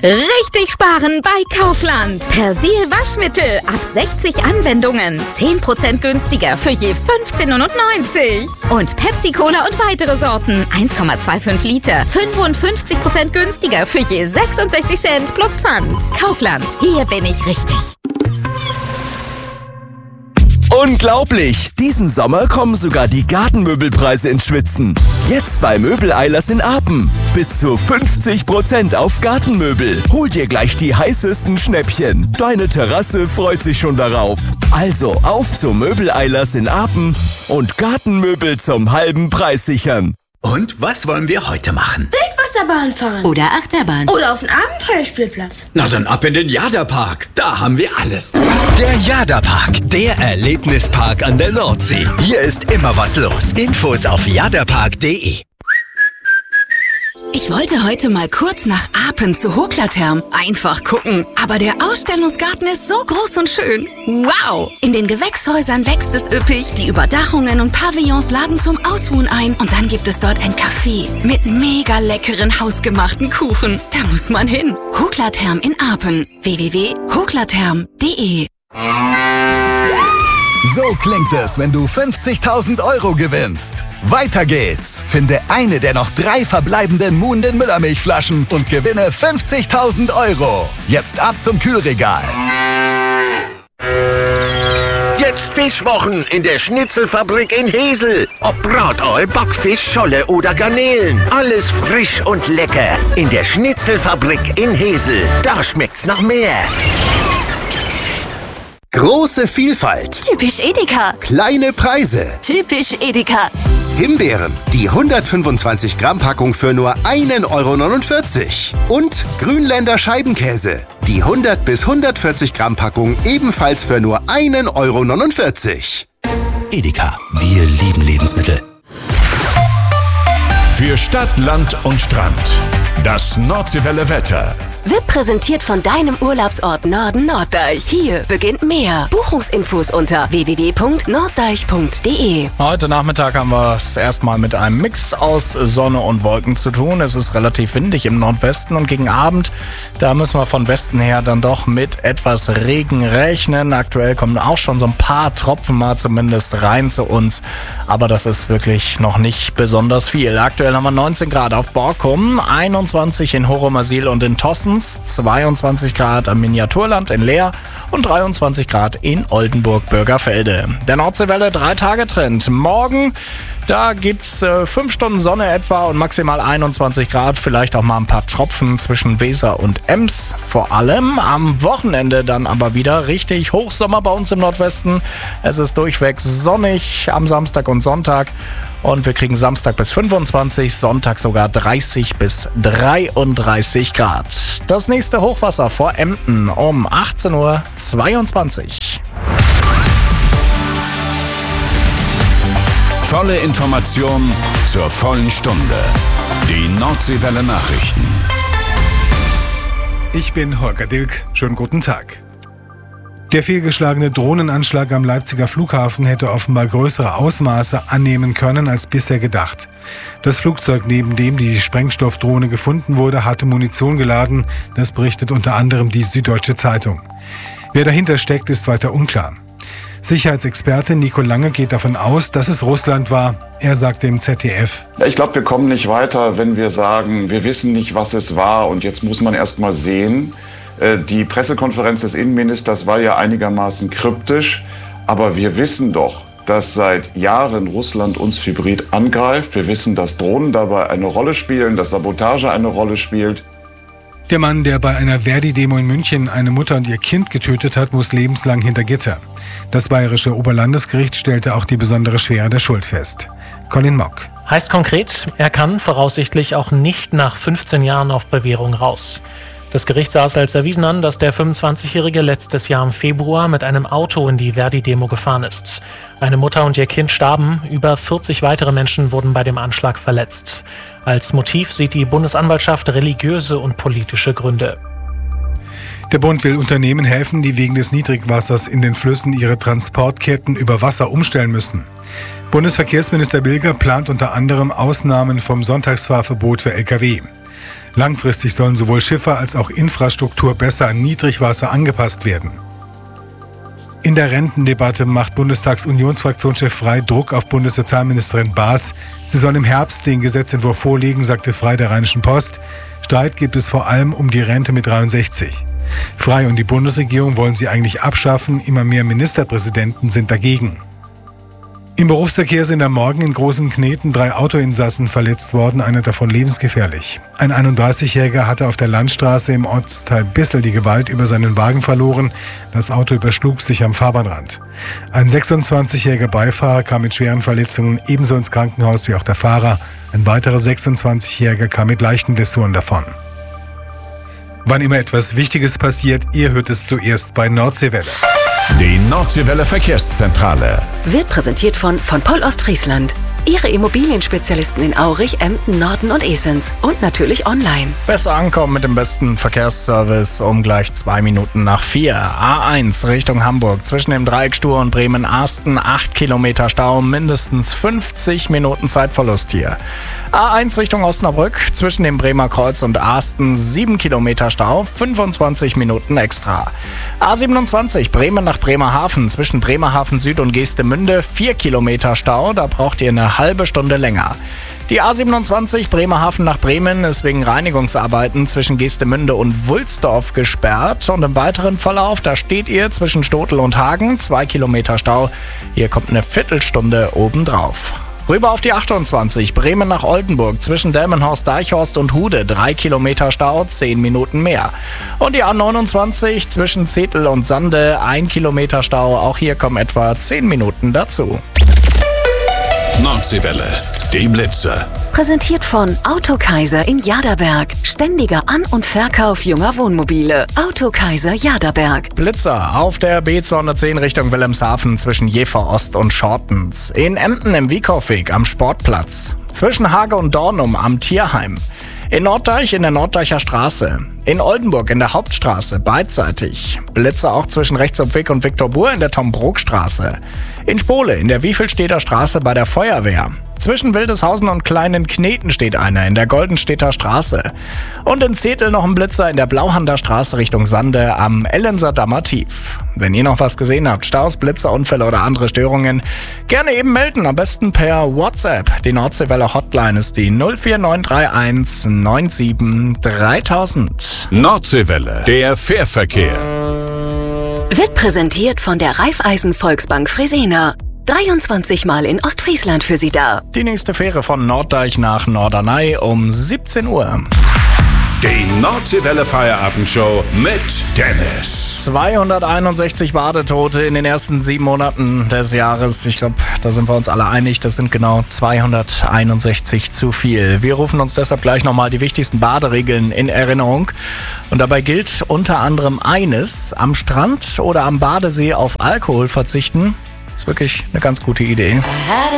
Richtig sparen bei Kaufland. Persil Waschmittel ab 60 Anwendungen. 10% günstiger für je 15,99 €. Und Pepsi Cola und weitere Sorten. 1,25 Liter. 55% günstiger für je 66 Cent plus Pfand. Kaufland. Hier bin ich richtig. Unglaublich! Diesen Sommer kommen sogar die Gartenmöbelpreise ins Schwitzen. Jetzt bei Möbel-Eilers in Apen. Bis zu 50% auf Gartenmöbel. Hol dir gleich die heißesten Schnäppchen. Deine Terrasse freut sich schon darauf. Also auf zu Möbel-Eilers in Apen und Gartenmöbel zum halben Preis sichern. Und was wollen wir heute machen? Wildwasserbahn fahren. Oder Achterbahn. Oder auf den Abenteuerspielplatz. Na dann ab in den Jada-Park. Da haben wir alles. Der Jada-Park, der Erlebnispark an der Nordsee. Hier ist immer was los. Infos auf jadapark.de. Ich wollte heute mal kurz nach Apen zu Hoklatherm. Einfach gucken. Aber der Ausstellungsgarten ist so groß und schön. Wow! In den Gewächshäusern wächst es üppig. Die Überdachungen und Pavillons laden zum Ausruhen ein. Und dann gibt es dort ein Café mit mega leckeren hausgemachten Kuchen. Da muss man hin. Hoklatherm in Apen. www.hoklatherm.de. So klingt es, wenn du 50.000 € gewinnst. Weiter geht's. Finde eine der noch 3 verbleibenden Muhnden Müllermilchflaschen und gewinne 50.000 €. Jetzt ab zum Kühlregal. Jetzt Fischwochen in der Schnitzelfabrik in Hesel. Ob Bratall, Backfisch, Scholle oder Garnelen. Alles frisch und lecker. In der Schnitzelfabrik in Hesel. Da schmeckt's nach mehr. Große Vielfalt. Typisch Edeka. Kleine Preise. Typisch Edeka. Himbeeren, die 125 Gramm Packung für nur 1,49 €. Und Grünländer Scheibenkäse, die 100 bis 140 Gramm Packung ebenfalls für nur 1,49 €. Edeka, wir lieben Lebensmittel. Für Stadt, Land und Strand. Das Nordseewelle Wetter. Wird präsentiert von deinem Urlaubsort Norden Norddeich. Hier beginnt mehr. Buchungsinfos unter www.norddeich.de. Heute Nachmittag haben wir es erstmal mit einem Mix aus Sonne und Wolken zu tun. Es ist relativ windig im Nordwesten und gegen Abend, da müssen wir von Westen her dann doch mit etwas Regen rechnen. Aktuell kommen auch schon so ein paar Tropfen mal zumindest rein zu uns, aber das ist wirklich noch nicht besonders viel. Aktuell haben wir 19 Grad auf Borkum, 21 in Horomasil und in Tossen, 22 Grad am Miniaturland in Leer und 23 Grad in Oldenburg-Bürgerfelde. Der Nordseewelle 3-Tage-Trend. Morgen, da gibt's 5 Stunden Sonne etwa und maximal 21 Grad. Vielleicht auch mal ein paar Tropfen zwischen Weser und Ems. Vor allem am Wochenende dann aber wieder richtig Hochsommer bei uns im Nordwesten. Es ist durchweg sonnig am Samstag und Sonntag. Und wir kriegen Samstag bis 25, Sonntag sogar 30 bis 33 Grad. Das nächste Hochwasser vor Emden um 18:22 Uhr. Volle Information zur vollen Stunde. Die Nordseewelle Nachrichten. Ich bin Holger Dilk. Schönen guten Tag. Der fehlgeschlagene Drohnenanschlag am Leipziger Flughafen hätte offenbar größere Ausmaße annehmen können als bisher gedacht. Das Flugzeug, neben dem die Sprengstoffdrohne gefunden wurde, hatte Munition geladen. Das berichtet unter anderem die Süddeutsche Zeitung. Wer dahinter steckt, ist weiter unklar. Sicherheitsexperte Nico Lange geht davon aus, dass es Russland war. Er sagte im ZDF: Ich glaube, wir kommen nicht weiter, wenn wir sagen, wir wissen nicht, was es war und jetzt muss man erst mal sehen. Die Pressekonferenz des Innenministers war ja einigermaßen kryptisch, aber wir wissen doch, dass seit Jahren Russland uns hybrid angreift. Wir wissen, dass Drohnen dabei eine Rolle spielen, dass Sabotage eine Rolle spielt. Der Mann, der bei einer Verdi-Demo in München eine Mutter und ihr Kind getötet hat, muss lebenslang hinter Gitter. Das Bayerische Oberlandesgericht stellte auch die besondere Schwere der Schuld fest. Colin Mock. Heißt konkret, er kann voraussichtlich auch nicht nach 15 Jahren auf Bewährung raus. Das Gericht sah es als erwiesen an, dass der 25-Jährige letztes Jahr im Februar mit einem Auto in die Verdi-Demo gefahren ist. Eine Mutter und ihr Kind starben, über 40 weitere Menschen wurden bei dem Anschlag verletzt. Als Motiv sieht die Bundesanwaltschaft religiöse und politische Gründe. Der Bund will Unternehmen helfen, die wegen des Niedrigwassers in den Flüssen ihre Transportketten über Wasser umstellen müssen. Bundesverkehrsminister Bilger plant unter anderem Ausnahmen vom Sonntagsfahrverbot für Lkw. Langfristig sollen sowohl Schiffe als auch Infrastruktur besser an Niedrigwasser angepasst werden. In der Rentendebatte macht Bundestagsunionsfraktionschef Frey Druck auf Bundessozialministerin Baas. Sie soll im Herbst den Gesetzentwurf vorlegen, sagte Frey der Rheinischen Post. Streit gibt es vor allem um die Rente mit 63. Frey und die Bundesregierung wollen sie eigentlich abschaffen. Immer mehr Ministerpräsidenten sind dagegen. Im Berufsverkehr sind am Morgen in Großen Kneten 3 Autoinsassen verletzt worden, einer davon lebensgefährlich. Ein 31-Jähriger hatte auf der Landstraße im Ortsteil Bissel die Gewalt über seinen Wagen verloren. Das Auto überschlug sich am Fahrbahnrand. Ein 26-jähriger Beifahrer kam mit schweren Verletzungen ebenso ins Krankenhaus wie auch der Fahrer. Ein weiterer 26-jähriger kam mit leichten Blessuren davon. Wann immer etwas Wichtiges passiert, ihr hört es zuerst bei Nordseewelle. Die Nordseewelle Verkehrszentrale Wird präsentiert von Poll Ostfriesland. Ihre Immobilienspezialisten in Aurich, Emden, Norden und Esens. Und natürlich online. Besser ankommen mit dem besten Verkehrsservice um gleich 2 Minuten nach 4. A1 Richtung Hamburg. Zwischen dem Dreieck Stur und Bremen-Asten 8 Kilometer Stau. Mindestens 50 Minuten Zeitverlust hier. A1 Richtung Osnabrück. Zwischen dem Bremer Kreuz und Asten 7 Kilometer Stau. 25 Minuten extra. A27 Bremen nach Bremerhaven. Zwischen Bremerhaven Süd und Geestemünde 4 Kilometer Stau. Da braucht ihr eine halbe Stunde länger. Die A27 Bremerhaven nach Bremen ist wegen Reinigungsarbeiten zwischen Geestemünde und Wulsdorf gesperrt. Und im weiteren Verlauf, da steht ihr zwischen Stotel und Hagen, 2 Kilometer Stau. Hier kommt eine Viertelstunde obendrauf. Rüber auf die 28, Bremen nach Oldenburg, zwischen Delmenhorst, Deichhorst und Hude, 3 Kilometer Stau, 10 Minuten mehr. Und die A29 zwischen Zetel und Sande, 1 Kilometer Stau, auch hier kommen etwa 10 Minuten dazu. Nordseewelle, die Blitze. Präsentiert von Autokaiser in Jaderberg. Ständiger An- und Verkauf junger Wohnmobile. Autokaiser Jaderberg. Blitzer auf der B210 Richtung Wilhelmshaven zwischen Jever Ost und Schortens. In Emden im Wiekow-Weg am Sportplatz. Zwischen Hage und Dornum am Tierheim. In Norddeich in der Norddeicher Straße. In Oldenburg in der Hauptstraße beidseitig. Blitzer auch zwischen Rechtsumweg und Viktor-Buhr in der Tom-Brok-Straße. In Spole in der Wiefelstädter Straße bei der Feuerwehr. Zwischen Wildeshausen und Kleinen Kneten steht einer in der Goldenstädter Straße. Und in Zetel noch ein Blitzer in der Blauhander Straße Richtung Sande am Ellenser-Dammer Tief. Wenn ihr noch was gesehen habt, Staus, Blitzer, Unfälle oder andere Störungen, gerne eben melden, am besten per WhatsApp. Die Nordseewelle Hotline ist die 04931 97 3000. Nordseewelle, der Fährverkehr. Wird präsentiert von der Raiffeisen Volksbank Fresenier. 23 Mal in Ostfriesland für Sie da. Die nächste Fähre von Norddeich nach Norderney um 17 Uhr. Die Nordseewelle Feierabendshow mit Dennis. 261 Badetote in den ersten 7 Monaten des Jahres. Ich glaube, da sind wir uns alle einig, das sind genau 261 zu viel. Wir rufen uns deshalb gleich nochmal die wichtigsten Baderegeln in Erinnerung. Und dabei gilt unter anderem eines: am Strand oder am Badesee auf Alkohol verzichten. Ist wirklich eine ganz gute Idee.